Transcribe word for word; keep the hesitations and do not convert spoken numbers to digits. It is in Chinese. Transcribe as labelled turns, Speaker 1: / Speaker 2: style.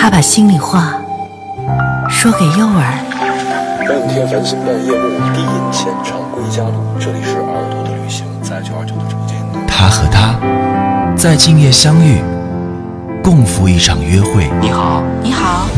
Speaker 1: 他把心里话说给诱儿。
Speaker 2: 半天繁星半夜幕，低吟浅唱归家路。这里是耳朵的旅行，在九二九的直播间。
Speaker 3: 他和她在今夜相遇，共赴一场约会。
Speaker 4: 你好，
Speaker 1: 你好。